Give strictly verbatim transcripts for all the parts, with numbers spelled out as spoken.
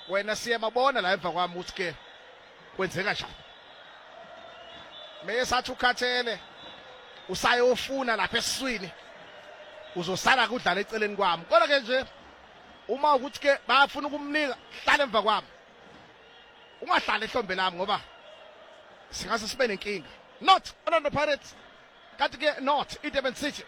wena siyemabona la emva kwami uthi ke kwenzeka njani mesathi ukhathele usayofuna lapha esiswini uzosala kudlala eceleni kwami kodwa ke nje uma ukuthi ke bayafuna ukumnika hlala emva kwami ungahlala ehlombe lami ngoba singase sibe nenkinga not Orlando Pirates kanti ke not iDurban City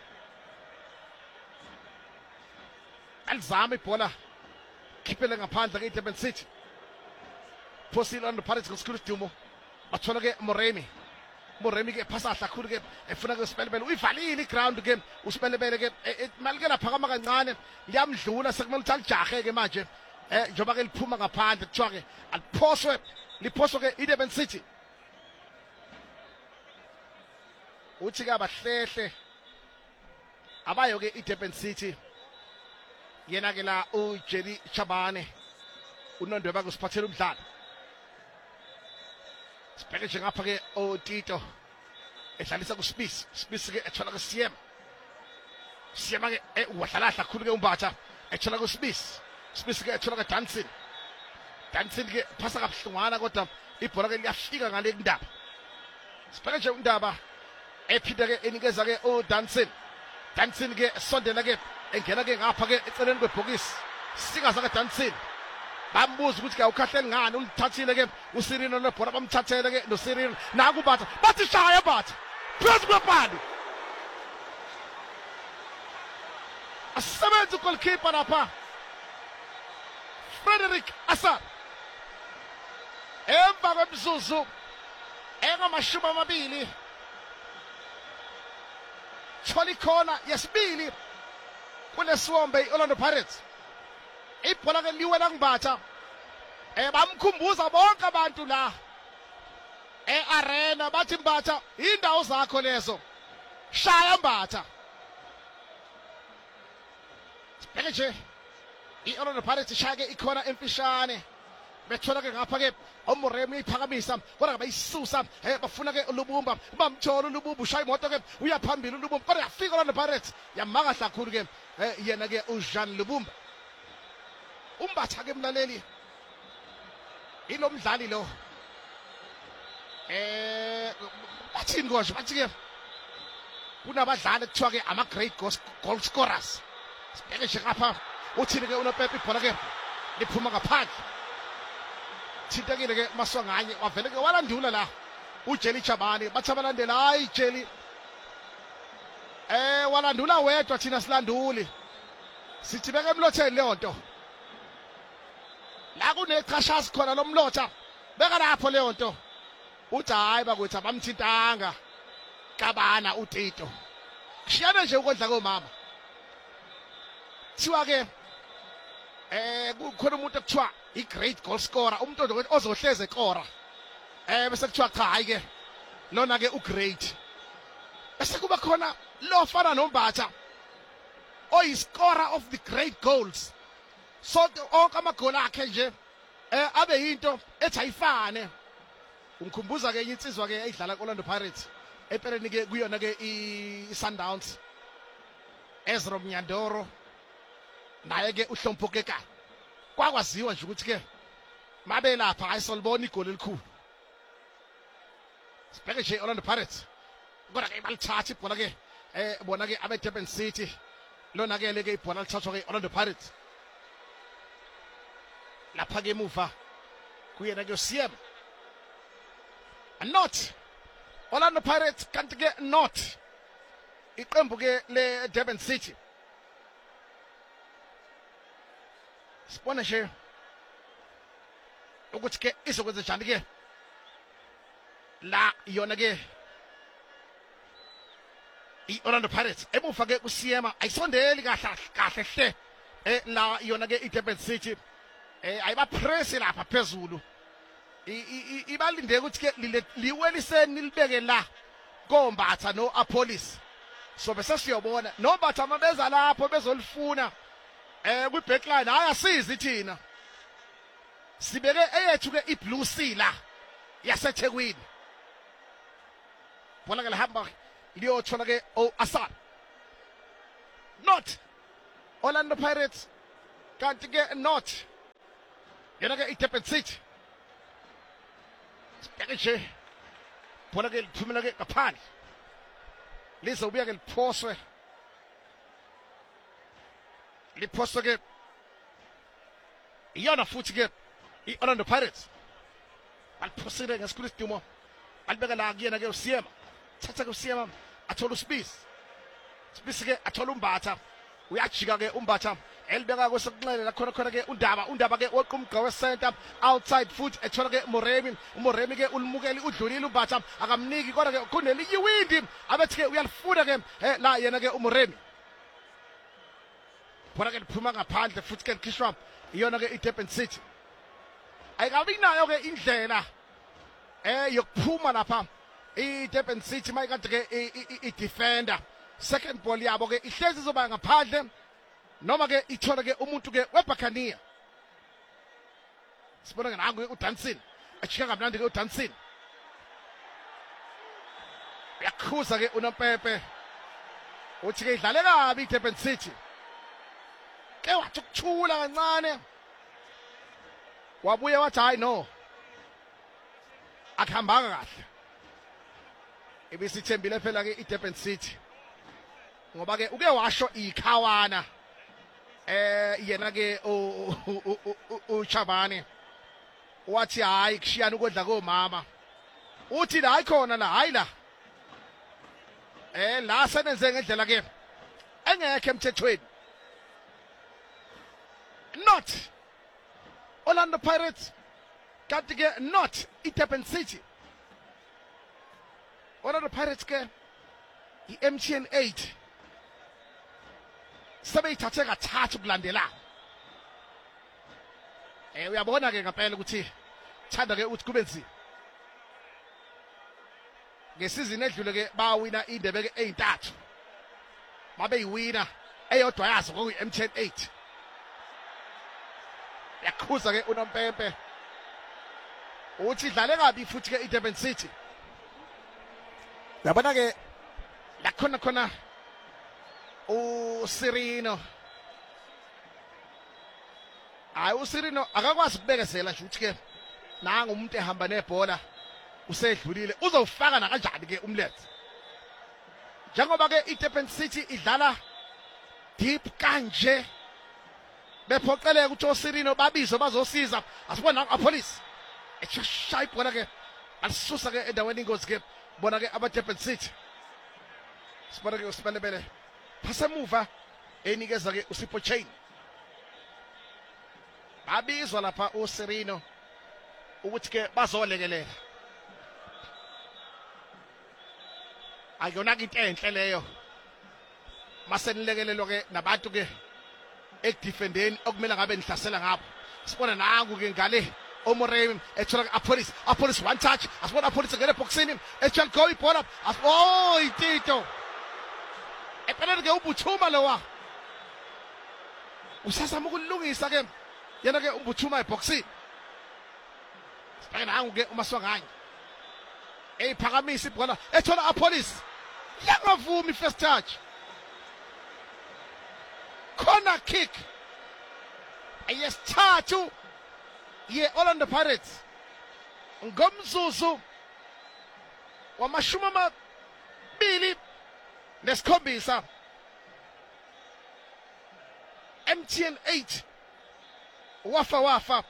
alizama ibhola khiphele ngaphandle ke iDurban City phosile Orlando Pirates ngesikhulu sidumo bathola ke Moremi Moremi ke phasa kakhulu ke efuna ke Siphelebele uyivalile iground ke uSiphelebele ke malike laphakama kancane liyamdlula sekumele ukuthi alijahe ke manje eh njoba ke liphuma ngaphandle kuthiwa ke aliphoswe liphoswe ke iDurban City uthi ke abahlehle abayo ke iDurban City yena ke la uJerry Chabane unondweba kusiphathela umdlalo sibheke nje ngapha ke oTito edlalisa kuSpisi Spisi ke ethola ke Siyema Siyema ke wadlala kakhulu ke umbatha ethola kuSpisi Spisi ke ethola ke Dancing Dancing ke phasa kabuhlungwana kodwa ibhola ke liyafika ngale ndaba sibheke nje undaba ephinde ke enikeza ke oDancing Dancing ke sondela ke engena ke ngapha ke eceleni kwebhokisi singaza ke Dancing bambuza ukuthi ke ukhahleli ngani ulithathile ke uSirino nebhola bamthathele ke noSirino naku batha bathi shaya batha phezu kwepali asebenza goalkeeper lapha Frederick Assar emva kwemzuzu engamashumi amabili Choli khona yesibili kuneSiwombe iOrlando Pirates ibhola ke liwela ngibatha eh bamkhumbuza bonke abantu la earena bathi Mbatha indawo zakho lezo shaya Mbatha beke nje iOrlando Pirates shaya ke ikhona emfishane bethola ke ngapha ke uMoremi iphakamisa kodwa bayisusa eh bafuna ke uLubumba bamthola uLubumba ushaya imoto ke uyaphambili uLubumba kodwa yafika uOrlando Pirates yamaka kakhulu ke yena ke uJean Lubumba Umbatha ke mlaleli ilomdlali lo eh bathini konje bathi ke kunabadlali kuthiwa ke ama great goal scorers sibheke nje ngapha uthini ke unoPepe ibhola ke liphuma ngaphandle thintekile ke maswanganye wavele ke walandula la uJerry Chabane bathi abalandela hayi Jerry eh walandula wedwa thina silanduli sithi beke emlotheni leyo nto la kunechashasi khona lomlotha beka lapho leyo nto uthi hayi bakwethu abamthintanga kabana uTito shiyana nje ukondla komama thiwa ke eh kukhona umuntu ekuthiwa i great goal scorer umuntu ozohleze ekora eh bese kuthiwa cha hayi ke lona ke u great bese kuba khona lo fana noMbatha oyi scorer of the great goals so onke amagoli akhe nje eh abe yinto ethi ayifane umkhumbuza ke insizwa ke ayidlala kuOrlando Pirates empeleni ke kuyona ke iSundowns Ezra Mnyandoro naye ke uHlompho Kekana kwakwaziwa nje ukuthi ke mabe lapha ayisolibona igoli elikhulu sibheke nje Orlando Pirates kodwa ke balithatha ibhola ke eh bona ke abe Durban City lona ke leke ibhola lithathwa ke Orlando Pirates lapha ke emuva kuyena ke Siyema not Orlando Pirates kanti ke not iqembu ke le Durban City sibona nje ukuthi ke izokwenza njani ke la yona ke iOrlando Pirates emuva ke uSiyema ayisondeli kahle kahle hle eh la yona ke iDurban City eh ayiba press lapha phezulu ibalinde ukuthi ke liweliseni libeke la koMbatha no Apollos so bese siyobona noMbatha mabeza lapho bezolifuna eh kwi backline ayasizi thina sibeke eyethu ke iBlue Sea la yaseThekwini bona ke lahamba liyothola ke oAssar not Orlando Pirates kanti ke not yena ke iDurban City sibheke nje bona ke liphumela ke ngaphandle lizobuya ke liphoswe liphoswe ke iyona futhi ke iOrlando Pirates baliphosile ngesikhulu isidumo balibeka la kuyena ke uSiyema thatha ke uSiyema athola uSpisi Sibisi ke athola uMbatha uyajika ke uMbatha elibeka kwesokunxele la khona khona ke uNdaba uNdaba ke weqa umgqa wecenter outside foot ethola ke Moremi uMoremi ke ulimukeli udlulile uMbatha akamniki kodwa ke kunelinye iwindi abethi ke uyalifuna ke la yena ke uMoremi bona ke liphuma ngaphandle futhi ke likhishwa iyona ke iDurban City ayikabi nayo ke indlela eh yokuphuma lapha iDurban City mayikade ke i-defender second ball yabo ke ihlezi izoba ngaphandle noma ke ithola ke umuntu ke weBuccaneer sibona ke nangu uDancing achika kamnandi ke uDancing yakhuza ke uNompepe uthi ke idlale kabi iDurban City ke wathi ukuthula kancane wabuye wathi hayi no akuhambanga kahle ebisithembile phela ke iDurban City ngoba ke uke washo ikhawana eh yena ke uChabane wathi hayi kushiyana ukudla komama uthi la ayikhona la hayi la eh la senenze ngendlela ke engekho emthethweni not Orlando Pirates kanti ke not iDurban City Orlando Pirates ke i-M T N eight sebeyithathe kathathu kulandela eh uyabona ke ngempela ukuthi thanda ke uthi kube nzima ngesizini edlule ke bawina indebe ke eyintathu babe yiwina eyodwa yazo ku M T N eight yakhuza ke uNompempe uthi idlale kabi futhi ke iDurban City yabona ke la khona khona uSirino hayi uSirino akakwazi ukubekezela nje uthi ke nanga umuntu ehamba nebhola usedlulile uzofaka na kanjani ke umlenze njengoba ke iDurban City idlala deep kanje bephoqeleka ukuthi uSirino babizo bazosiza asibona apolice eshaya ibhola ke alisusa ke endaweni ingozi ke bona ke abaDurban City sibona ke uSipelebele phasemuva enikeza ke uSipho Chain babizwa lapha uSirino ukuthi ke bazolekelela ayona into enhle leyo masenilekelelo ke nabantu ke ekudefendeni okumele ngabe nihlasela ngapho sibona nangu ke ngale Omoremi ethola apolice apolice one touch asibona apolice ngene boxini ethel go ibhola oh itito epelele ke ubuthuma lowa usasama ukulungisa ke yena ke ubuthuma eboxini sibona nangu ke uMaswanganye eyiphakamisa ibhola ethola apolice yangavumi first touch corner kick ayesithathu ye Orlando Pirates ngomzuzu wamashumi amabili nesikhombisa M T N eight wafa wafa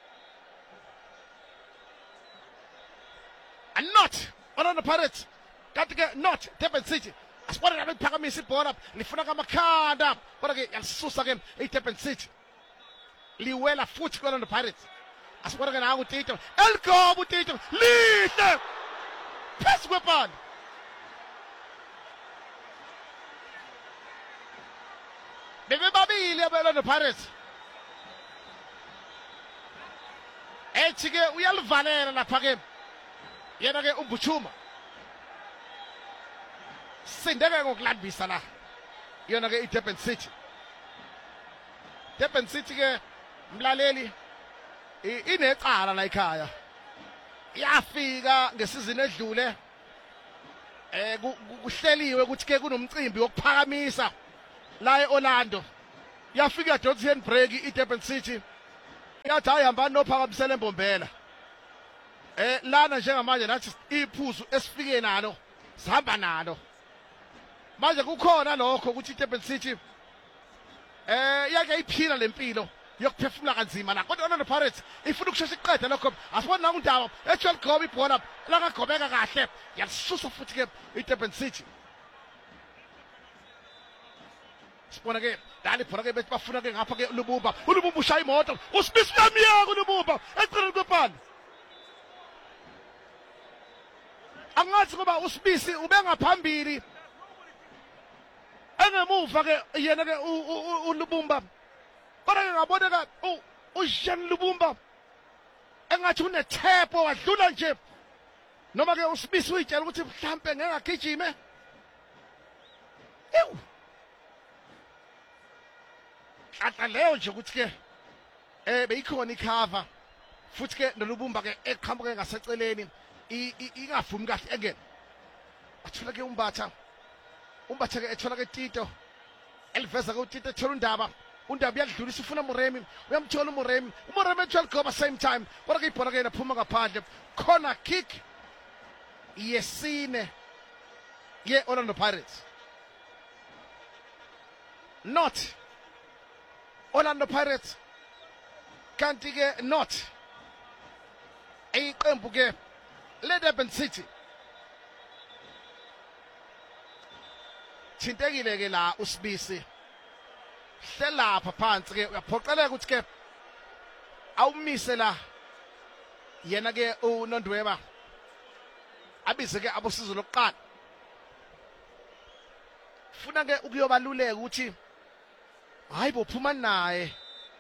and not Orlando Pirates kanti ke not Durban City asibona ngabe iphakamisa ibhola lifuna kamakhanda kodwa ke yalisusa ke iDurban City liwela futhi kuOrlando Pirates asibona ke nangu uTito elgobo uTito lihle phezu kwebhola bebe babili abeOrlando Pirates ethi ke uyalivalela lapha ke yena ke uMbuthuma sindeke ngokulambisa la yona ke iDurban City Durban City ke mlaleli inecala la ekhaya iyafika ngesizini edlule eh kuhleliwe ukuthi ke kunomcimbi wokuphakamisa la eOrlando yafika Dothan break iDurban City yathi ayihambani nophakamisela embombela eh lana njengamanje nathi iphuzu esifike nalo sihamba nalo manje kukhona lokho ukuthi iDurban City eh yake iphila lempilo yokuphefumula kanzima la kodwa Orlando Pirates ifuna ukushesha iqede lokho asibona na undaba eJoel Gobe ibhola lakagobeka kahle yalisusa futhi ke iDurban City sibona ke dali phora ke bethi bafuna ke ngapha ke uLubumba uLubumba ushaya imoto usibisi lamiyaka uLubumba eceleni kwepala angathi ngoba usibisi ube ngaphambili engemuva ke yena ke uLubumba kodwa ke ngaboneka uJean Lubumba engathi unethepo wadlula nje noma ke usibisi uyitshela ukuthi mhlambe ngeke agijime ewu ata leyo nje ukuthi ke eh beyikhona icover futhi ke noLubumba ke eqhamuke ngaseceleni ingavumi kahle again athola ke umbatha umbatha ke ethola ke Tito eliveza ke uTito ethola undaba undaba uyadlulisa ufuna Moremi uyamthola uMoremi uMoremi eJoel Gobe same time kodwa ke ibhola ke naphuma ngaphandle corner kick yesine ye Orlando Pirates not Orlando Pirates kanti ke not iqembu ke leDurban City thintekile ke la usibisi hlalapha phansi ke uyaphoqeleka ukuthi ke awumise la yena ke uNondweba abize ke abosizo lokuqala funa ke ukuyobaluleka ukuthi hayi bophuma naye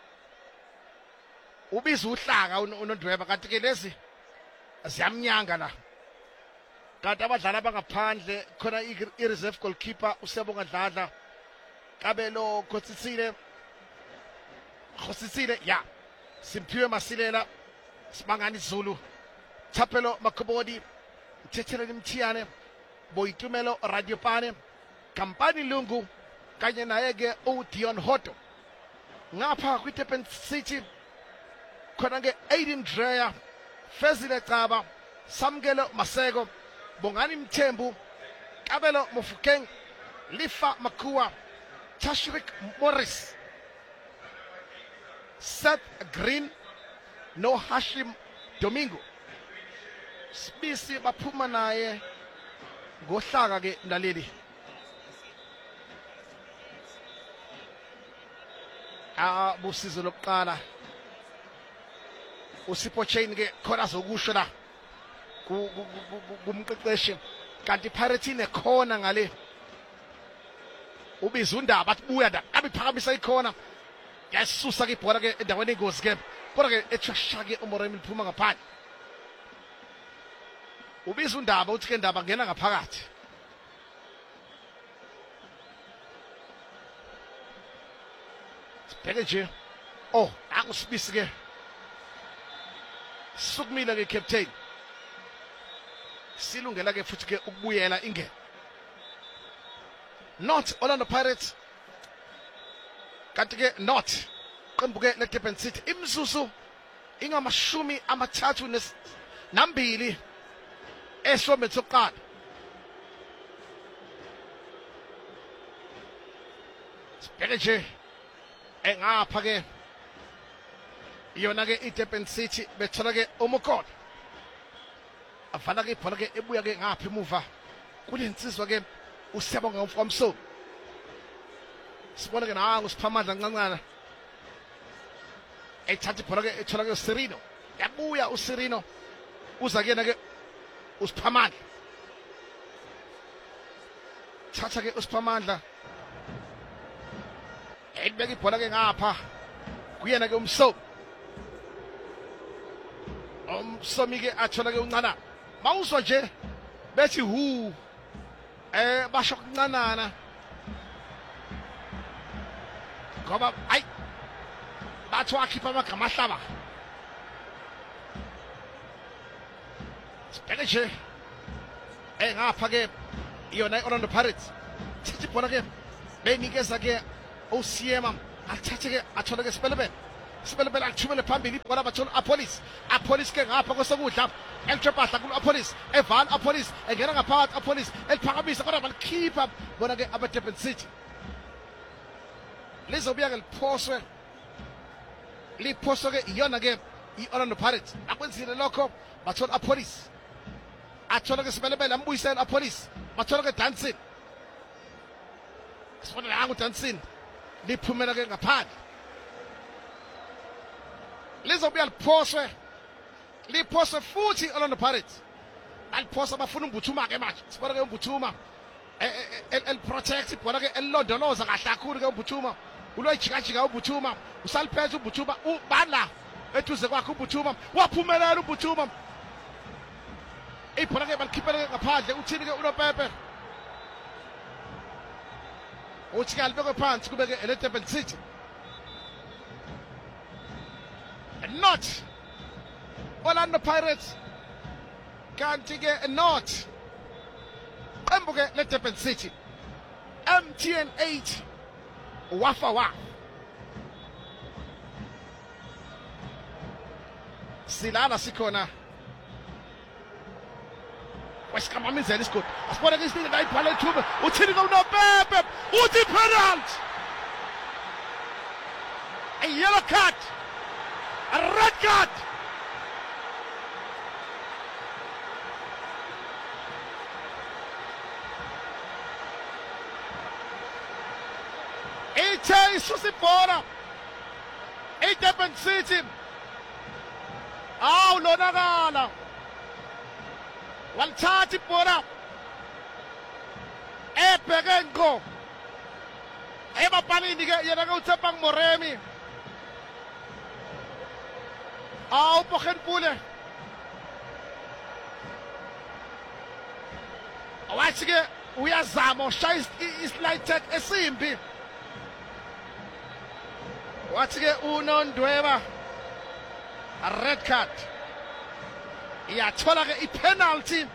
ubiza uhlaka uNondweba kanti ke lezi ziyamnyanga la kanti abadlali abangaphandle khona i-reserve goalkeeper uSiyabonga Dladla Kabelo Khotsitsile Khotsitsile ya Simphiwe Masilela Sibangani Zulu Thapelo Makobodi Mthetheleni Mthiyane Boitumelo Radiopane Kampani Lungu kanye naye ke uDion Hoto ngapha kwiDurban City khona ke Aiden Dreyer Fezile Caba Samkelo Maseko Bongani Mthembu Kabelo Mofokeng Lifa Makua Tashrik Morris Seth Green no Hashim Domingo Sibisi baphuma naye ngohlaka ke naleli ah busizo lokuqala uSipho Chain ke khona zokusho la kumqeqeshi kanti Pirates inekhona ngale ubiza undaba athi buya da abiphakamisa ikhona yasusa ke ibhola ke endaweni ingozi ke kodwa ke ethashaka ke uMoremi liphuma ngaphandle ubiza undaba uthi ke ndaba ngena ngaphakathi sibheke nje oh akusibisi ke sukumile ke captain silungela ke futhi ke ukubuyela ingene not Orlando Pirates kanti ke not qembu ke leDurban City imzuzu ingamashumi amathathu nambili esome sokuqala sibheke nje engapha ke yona ke iDurban City bethola ke umukhono avala ke ibhola ke ebuya ke ngapha emuva kulensizwa ke uSiyabonga uMfamso sibona ke nangu siphamandla ncancana ethatha ibhola ke ethola ke uSirino yabuya uSirino uza kuyena ke uSiphamandla thatha ke uSiphamandla ebeka ibhola ke ngapha kuyena ke umso umsomi ke athola ke uncana mawuzwa nje bethi hu eh basho kuncanana ngoba ayi batho akhipha amagama ahlaba sibheke nje eh ngapha ke yona iOrlando Pirates thithi bona ke benikeza ke uSiyema athathe ke athola ke Spelebe sibelebela kuthumele phambili ibhola bathola apolice apolice ke ngapha kwesokudla elithepahla ku apolice eval apolice engena ngaphakathi apolice eliphakamisa kodwa balikhipha bona ke aba Durban City lizobuya ke liphoswe liphoswe ke iyona ke i-Orlando Pirates akwenzile lokho bathola apolice athola ke sibelebela ambuyisela apolice bathola ke dancing sifuna la udancing liphumela ke ngaphandle lizobuya liphoswe liphoswe futhi Orlando Pirates aliphosa bafuna umbuthuma ke manje sibona ke umbuthuma el protect ibhola ke elondoloza kahle kakhulu ke umbuthuma uloyijikajika umbuthuma usaliphethe umbuthuma ubala eduze kwakhe umbuthuma waphumelela umbuthuma ibhola ke balikhiphela ngaphandle uthini ke uNopepe uthi ke libekwe phansi kube ke ele Durban City and not Orlando Pirates kanti ke not qembu ke le Durban City M T N eight wafa wa silala sikhona wesikamamizela isigodi asibona ke isibili la ibhala ethuba uthini ke uNopepe uthi penalty a yellow card a red card ithe isusibhola iDurban City awu lonakala walithatha ibhola ebheke nqo ebapalini ke yena ke uThembang Moremi awu Bogenpule awathi ke uyazama ushaya islide tag esimbi wathi ke uNondweba a red card iyathola ke ipenalty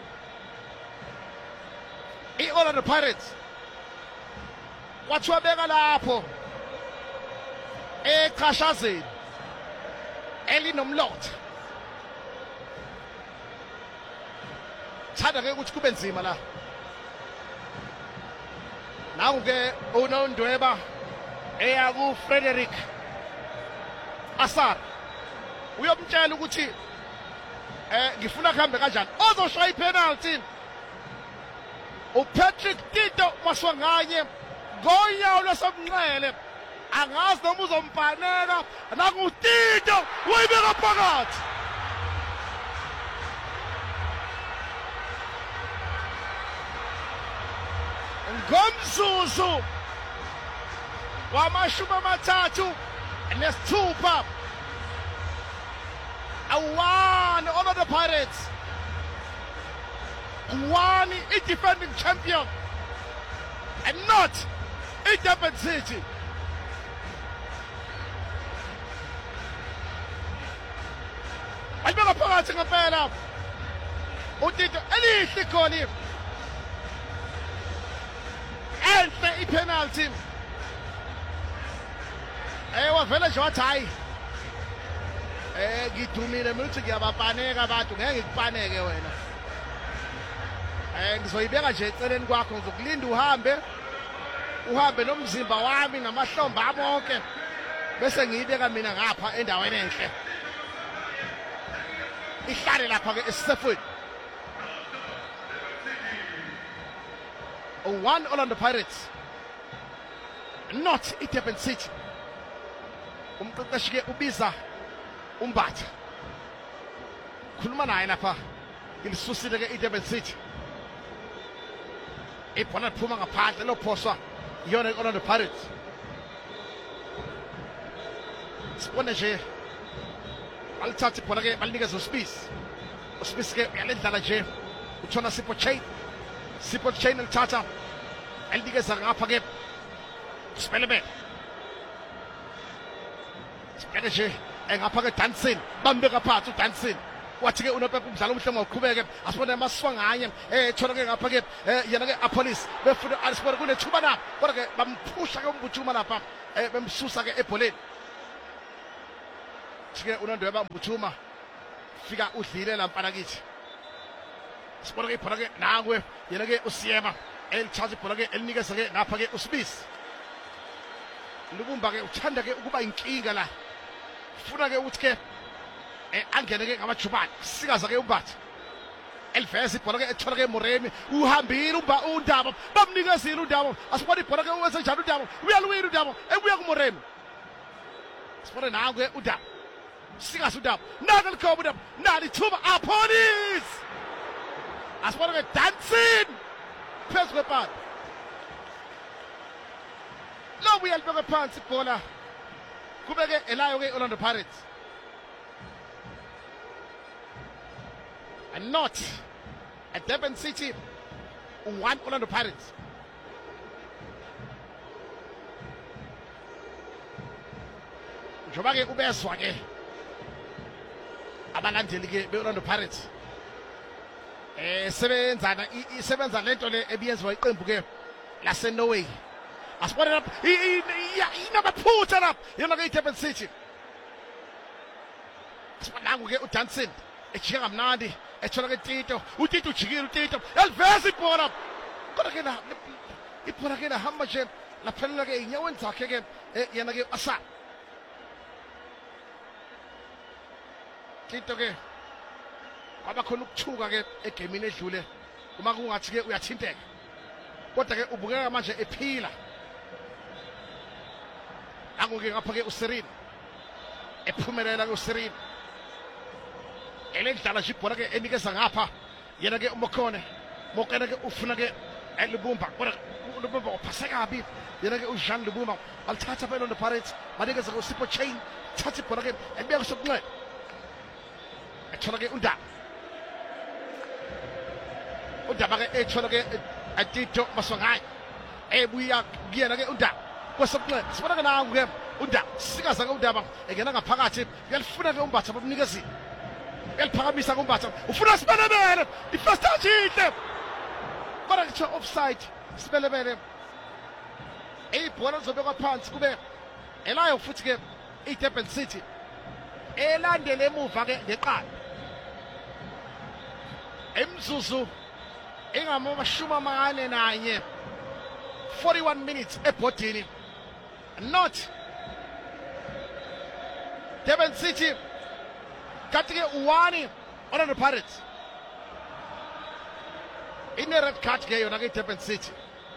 iOrlando Pirates wathiwa beka lapho eqhashazeni elinomlotha thanda ke ukuthi kube nzima la naku ke uNondweba eya ku Frederick Asar uyomtshela ukuthi eh ngifuna kuhambe kanjani ozoshaya ipenalty uPatrick Tito Maswanganye ngoyawo losomnqele angazi noma uzompanela naku Tito uyibeka phakathi ngomzuzu wamashumi amathathu nesithupha awani Orlando Pirates one i defending champion and not i Durban City alibeka phakathi ngempela uTito elihle goli enhle ipenalty eh wavela nje wathi hayi eh ngidumile mina uthi ngiyabapaneka abantu ngeke ngikupaneke wena eh ngizoyibeka nje eceleni kwakho ngizokulinda uhambe uhambe nomzimba wami namahlombe amonke bese ngiyibeka mina ngapha endaweni enhle ihlale lapha ke esifweni one Orlando Pirates not iDurban City umqeqeshi ke ubiza umbatha khuluma naye lapha ngilisusile ke iDurban City ibhola liphuma ngaphandle lophoswa iyona iOrlando Pirates sibone nje alithatha ibhola ke balinikeza uSpace uSpace ke uyalendlala nje uthona Sipho Chain Sipho Chain lithatha elinikeza ngapha ke Sibelebele Sibelebele nje engapha ke dancing bambeka phansi udancing wathi ke uNopepe umdlalo omhle ngokuqhubeka asibone Maswanganye eh thola ke ngapha ke yena ke apolice befuna asibone kunethuba lapha kodwa ke bamphusha ke umbutshuma lapha bemsusa ke ebholeni uthi ke uNondweba Mbuthuma fika udlile lampana kithi sibona ke ibhola ke nangwe yena ke uSiyema elithatha ibhola ke elinikeza ke ngapha ke uSibisi Lubumba ke uthanda ke ukuba inkinga la ufuna ke ukuthi ke angene ke ngamajubane sikaza ke umbatha elivesa ibhola ke ethola ke Moremi uhambile umba uNdaba bamnikezile uNdaba asibona ibhola ke uwenze njalo uNdaba uyaluwina uNdaba ebuya kuMoremi sibona nangu ke uNdaba sikaza uNdaba naka likhoba uNdaba nali thuba apolice asibona ke dancing phezu kwepala lo buyalibeka phansi ibhola kubeke elayo ke Orlando Pirates and not at Durban City one Orlando Pirates njoba ke ubezwa ke abalandeli ke beOrlando Pirates eh sebenzana isebenza lento le ebiyenzwa iqembu ke lase Norway asibona lapha inabaphutha lapha yena ke Durban City asibona nangu ke uDancing ejika kamnandi ethola ke Tito uTito ujikile uTito elivesa ibhola kodwa ke la ibhola ke lahamba nje laphelela ke inyaweni zakhe ke yena ke asa Tito ke kwaba khona ukuthuka ke egamini edlule uma kungathi ke uyathinteka kodwa ke ubukeka manje ephila Anguke ngapha ke uSerin ephumelela ke uSerin elendlala nje ibhola ke enikeza ngapha yena ke uMokhone Mokhone ke ufuna ke eLubumba kodwa uLubumba uphasa kabi yena ke uJean Lubumba alithatha phela Orlando Pirates banikeza ke uSipho Chain thatha ibhola ke ebeka sokunxele ethola ke uNdaba uNdaba ke ethola ke Atito Maswangayi ebuya kuyena ke uNdaba kwesokule sibona ke nangu ke uNdaba sikaza ke uNdaba engena ngaphakathi uyalifuna ke umbatha babunikezile uyaliphakamisa ke umbatha ufuna sibelebele ifirst touch ihle kodwa ke offside sibelebele eyibhola zobekwa phansi kube elayo futhi ke iDurban City elandele emuva ke ngeqala emzuzu engamashumi amane nanye forty-one minutes ebhodini not Durban City kanti ke one Orlando Pirates ine red card ke yona ke Durban City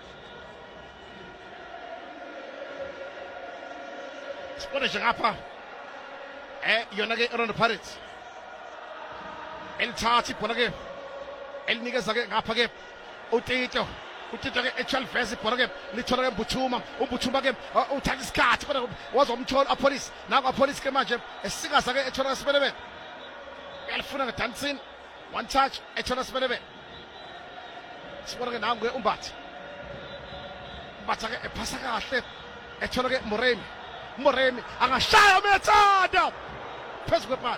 sibona nje ngapha eh yona ke Orlando Pirates elithatha ibhola ke elinikeza ke ngapha ke uTito uTito ke echalvese ibhola ke lithola ke Mbuthuma uMbuthuma ke uthatha isikhathi kodwa wazomthola apolice nako apolice ke manje esikaza ke ethola sibelebe uyalifuna ke Dancing one touch ethola sibelebe sibona ke nangu ke umbatha umbatha ke ephasa kahle ethola ke Moremi Moremi angashaya umethanda phezu kwepala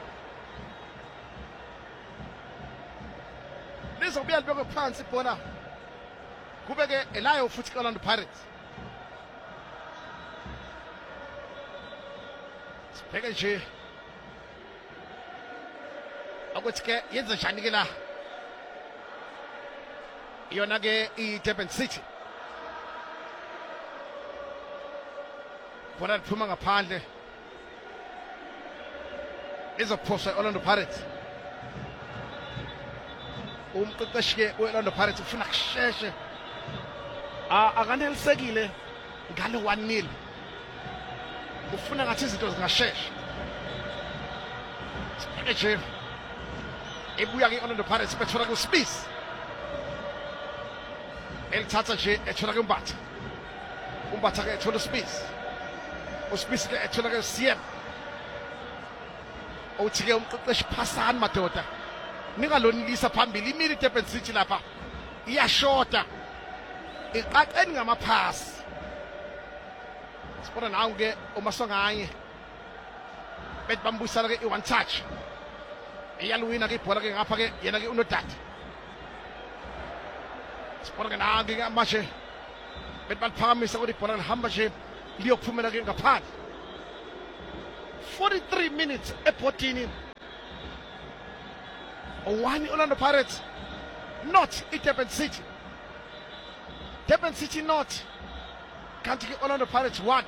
lizobuya libekwe phansi ibhola kubeke elayo futhi ke Orlando Pirates sibheke nje ukuthi ke yenza njani ke la yona ke iDurban City bona liphuma ngaphandle izophosa Orlando Pirates umqeqeshi ke weOrlando Pirates ufuna kusheshe akanelisekile ngale one nil ufuna ngathi izinto zingashesha nje ebuya ke Orlando Pirates bethola ku Spice elithatha nje ethola ke umbatha umbatha ke ethola Spice uSpice ke ethola ke Siem uthi ke umqeqeshi phasani madoda ningalonilisa phambili imini Durban City lapha iyashota iqaqeni ngamaphasi sibona nawo ke uMaswanganye bethi bambuyisana ke i-one touch iyaluwina ke ibhola ke ngapha ke yena ke uNodada sibona ke nawo ke manje bethi baliphakamisa ukuthi ibhola lihamba nje liyokuphumela ke ngaphandle forty-three minutes ebhodini. One Orlando Pirates, not Durban City. Durban City not. Can't get Orlando Pirates one.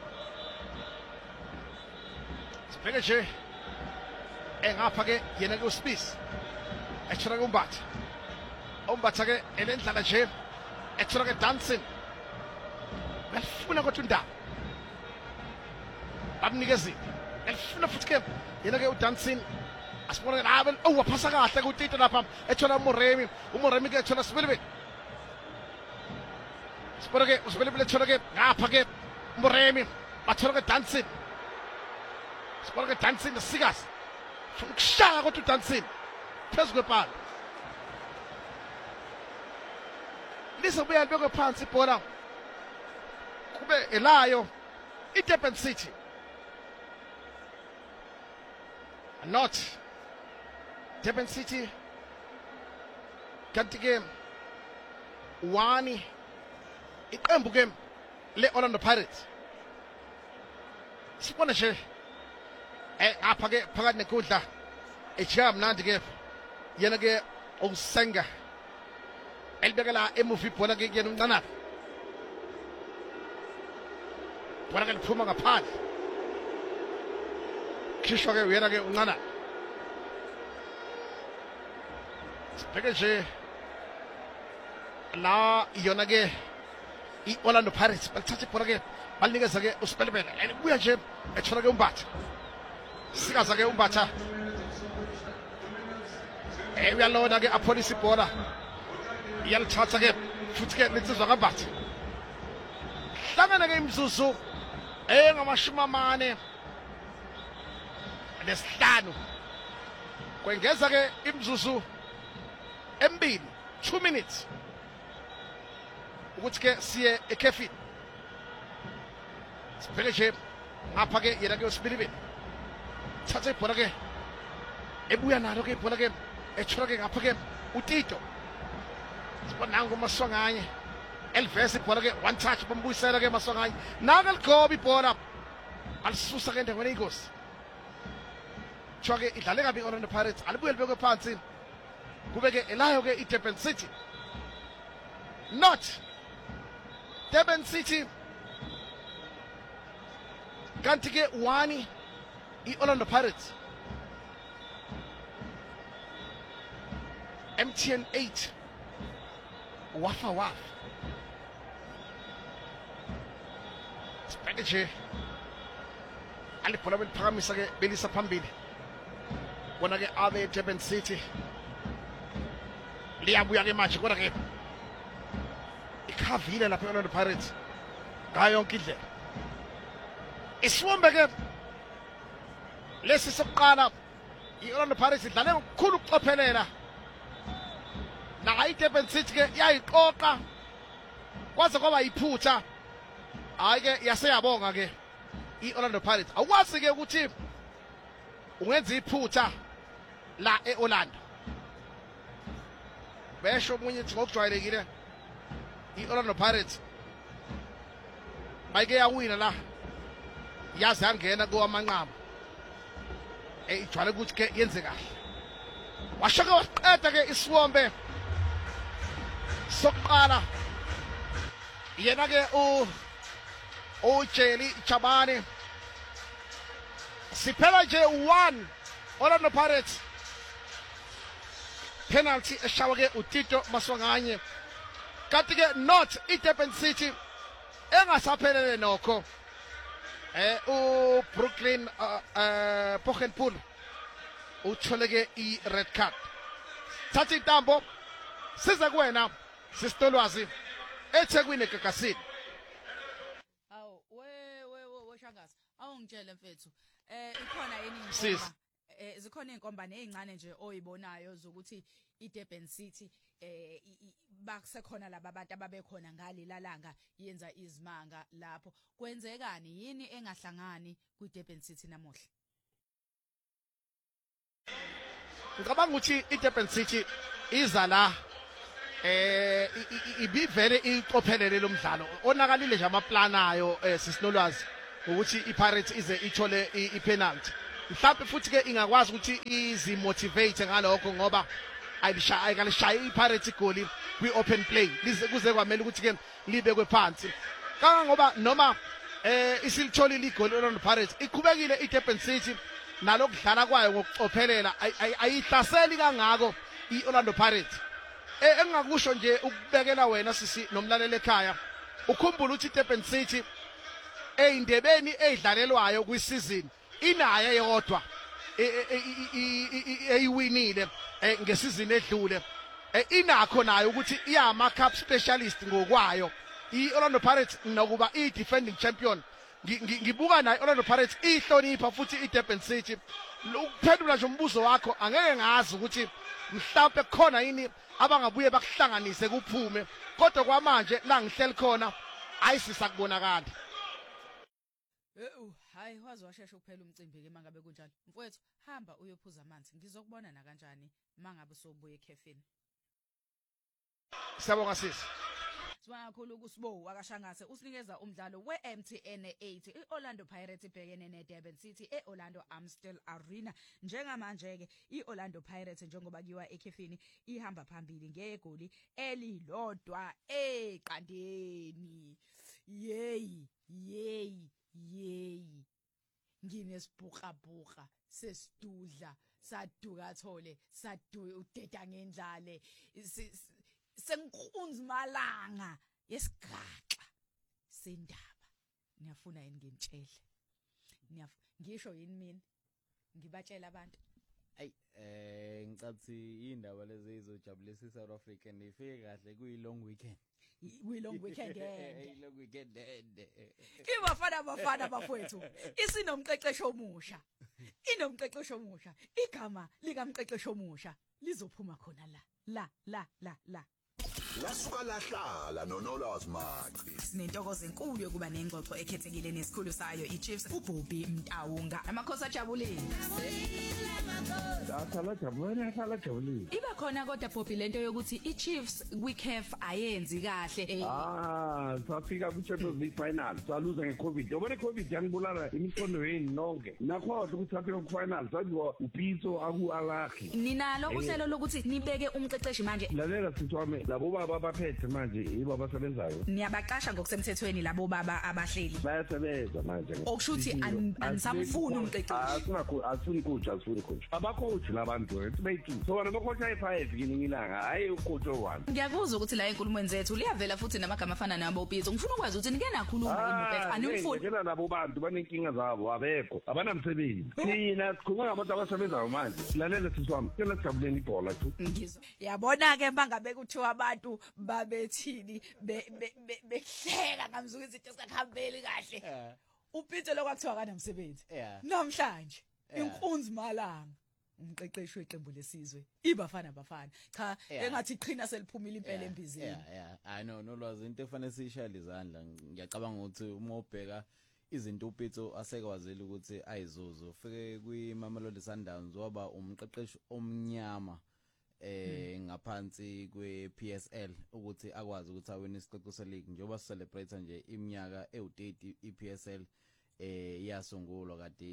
Spinach. Engapake yenake uSpace. Echora umbat. Umbat ke elendlala nje. Echora ke dancing. Belifuna kodwa undaba. Bamnikezi. Elifuna futhi ke yenake udancing. Asibona ke nabe oh waphasa kahle kuTito lapha. Echora uMoremi. uMoremi ke echora Sibelebele. Sibona ke uSibelebele echora ke ngapha ke uMoremi. Bathola ke dancing. Sibona ke dancing sikas. Ukushaya kodwa udancing phezu kwepala lizobuya libekwe phansi ibhola kube elayo iDurban City not Durban City kanti ke one iqembu ke le Orlando Pirates sibona nje eh apha ke phakathi nekudla ejika mnandi ke yena ke uSenga elibekela emuva ibhola ke yena uNcanabi bona ke liphuma ngaphandle khishwa ke yena ke uNcanabi sibheke nje la yona ke iOrlando Pirates balithatha ibhola ke balinikeza ke uSibelebele elibuya nje ethona ke uMbatha sikaza ke uMbatha eh uyalona ke apholisa ibhola iyalithatha ke futhi ke litsizwa kaMbatha hlangana ke imzuzu engamashumi amane nesihlanu kwengeza ke imzuzu embili two minutes ukuthi ke siye ekhefini sibheke nje ngapha ke yena ke uSibelebele thatha ibhola ke ebuya nalo ke ibhola ke ethora ke ngapha ke uTito sibona nangu uMaswanganye elivesa ibhola ke one touch bombuyisela ke Maswanganye naka ligoba ibhola alisusa ke endaweni eyingozi chwa ke idlale kabi iOrlando Pirates alibuye libekwe phansi kube ke elayo ke iDurban City not Durban City kanti ke one iOrlando Pirates M T N eight wafa wafa sibheke nje alibhola beliphakamisa ke belisa phambili bona ke abe Durban City liyabuya ke manje kodwa ke ikhavile lapha iOrlando Pirates ngayo yonke indlela isiwombe ke lesi sokuqala iOrlando Pirates idlale ngokukhulu ukucophelela la iDurban City ke yayiqoqa kwaze kwaba iphutha hayi ke yaseyabonga ke iOrlando Pirates awukwazi ke ukuthi ungenza iphutha la eOrlando besho omunye ukuthi ngokujwayelekile iOrlando Pirates bayike yawina la yaze yangena kowamanqama eh ijwale ukuthi ke yenze kahle washaka waqeda ke isiwombe sokuqala yena ke u uJeli Chabane siphela nje one Orlando Pirates penalty eshawa ke uTito Maswanganye kanti ke not iDurban City engasaphelele nokho eh u Brooklyn uh, uh, Pochenpool uthole ke i red card thatha intambo siza kuwena sisitolwazi eThekwini eGagasini awu we we we Shangazi awungitshele mfethu eh ikhona yini inkomba eh zikhona inkomba nezincane nje oyibonayo zokuthi iDurban City eh bakusekhona laba abantu ababekhona ngalilalanga yenza izimanga lapho kwenzekani yini engahlangani kwiDurban City namuhla ngicabanga ukuthi iDurban City iza la eh ibivele iqophelele lomdlalo onakalile nje amaplanayo sisinolwazi ukuthi iPirates ize ithole ipenalty. Mhlawumbe futhi ke ingakwazi ukuthi izimotivate ngalokho ngoba ayishaya ayikashaya iPirates igoli kwi-open play. Lize kuze kwamela ukuthi ke libekwe phansi. Kanga ngoba noma eh isilitholile igoli Orlando Pirates iqhubekile iDurban City nalokudlala kwayo ngokucophelela ayihlaseli kangako iOrlando Pirates. Eh engakusho nje ukubekela wena sisi nomlaleli ekhaya ukhumbula ukuthi iDurban City eyindebeni eyidlalelwayo kwisizini inaye yodwa eyiwinile ngesizini edlule inakho nayo ukuthi iyama cup specialist ngokwayo iOrlando Pirates nokuba i-defending champion ngibuka nayo iOrlando Pirates ihlonipha futhi iDurban City. Ukuphendula nje umbuzo wakho angeke ngazi ukuthi mhlawumbe khona yini abangabuye bakuhlanganise kuphume kodwa kwamanje la ngihleli khona ayisisa kubonakala. Eh hayi wazi washesha ukuphela umcimbi ke mangabe kunjalo. Mfowethu hamba uyophuza amanzi ngizokubona na kanjani mangabe sobuye ekhefini. Siyabonga sisi. Sibonga kakhulu kuSibo wakashangase usinikeza umdlalo we-M T N eight iOrlando Pirates ibhekene neDurban City eOrlando Amstel Arena. Njengamanje ke iOrlando Pirates njengoba kiwa ekhefini ihamba phambili ngegoli elilodwa eqandeni. Yey yey yey nginesibhuqa bhuqa sesidudla saduka thole sadu udeda ngendlale sengikhunzi malanga yesigaxa sendaba. Ngiyafuna yini ngimtshele ngiyaf ngisho yini mina ngibatshela abantu ay eh ngicathi indaba lezi izojabulisa iSouth Africa nifike kahle kuyi long weekend we long weekend eh long weekend ende ibafana bafana bafowethu isinomqeqesho omusha inomqeqesho omusha igama likamqeqesho omusha lizophuma khona la la la la la lasuka lahlala noNolwazi Maxi sinentokozo enkulu yokuba nengxoxo ekhethekile nesikhulu sayo iChiefs uBobby Mtawunga amakhosi ajabulile Akhala jabulile akhala jabulile iba khona kodwa Bobby lento yokuthi iChiefs kwiCAF ayenzi kahle ah safika kwiChampions League final saluza ngeCovid yabona iCovid yanibulala imiqondo yeni nonke nakho ukuthi safika kufinal saziwa uPitso akualakhi ninalo uhlelo lokuthi nibeke umqeqeshi manje lalela sithi wami labo baba abaphethe manje yibo abasebenzayo niyabaqasha ngokusemthethweni labo baba abahleli bayasebenza manje okushuthi anisamfuni umqeqeshi asingakho asifuni coach asifuni coach abacoach labantu ethi so wena coach ayi-five kini ilanga hayi ucoach one ngiyakuzwa ukuthi la enkulumweni zethu liyavela futhi namagama afana nabo Pitso ngifuna ukwazi ukuthi nike nakhuluma imuphethe animfuni ngena nabo bantu banenkinga zabo abekho abanamsebenzi thina sikhuluma ngabantu abasebenzayo manje silalela siswami sicela sijabuleni ibhola tu ngizwa yabona ke bangabe kuthiwa abantu babethini behleka ngamzuku izinto zikakhambeli kahle uPitso lokwakuthiwa kanamsebenzi namhlanje inkunzi malanga umqeqeshi weqembu lesizwe ibafana bafana cha engathi iqhina seliphumile impela embizeni yeah yeah I know nolwazi into efanele sishayile izandla ngiyacabanga ukuthi uma ubheka izinto uPitso asekwazile ukuthi ayizuzu ufike kwiMamelodi Sundowns waba umqeqeshi omnyama eh ngaphansi kweP S L ukuthi akwazi ukuthi awine isiqeqo seLeague njengoba celebrate nje iminyaka ewu-thirty iP S L eh yasungulwa kade